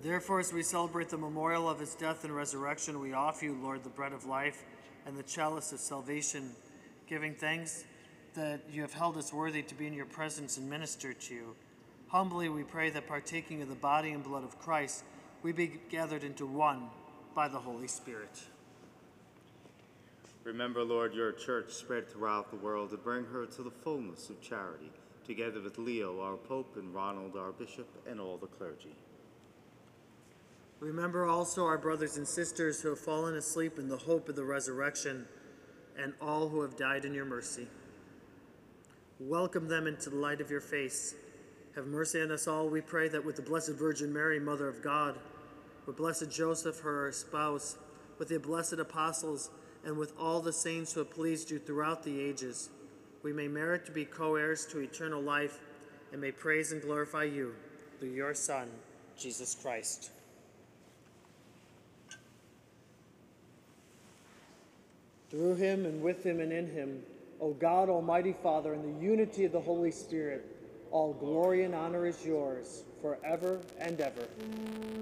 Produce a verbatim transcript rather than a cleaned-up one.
Therefore, as we celebrate the memorial of his death and resurrection, we offer you, Lord, the bread of life and the chalice of salvation, giving thanks that you have held us worthy to be in your presence and minister to you. Humbly we pray that partaking of the body and blood of Christ, we be gathered into one by the Holy Spirit. Remember, Lord, your church spread throughout the world and bring her to the fullness of charity, together with Leo, our Pope, and Ronald, our Bishop, and all the clergy. Remember also our brothers and sisters who have fallen asleep in the hope of the resurrection, and all who have died in your mercy. Welcome them into the light of your face. Have mercy on us all, we pray, that with the Blessed Virgin Mary, Mother of God, with blessed Joseph, her spouse, with the blessed apostles, and with all the saints who have pleased you throughout the ages, we may merit to be co-heirs to eternal life and may praise and glorify you through your Son, Jesus Christ. Through him and with him and in him, O God, Almighty Father, in the unity of the Holy Spirit, all glory and honor is yours forever and ever.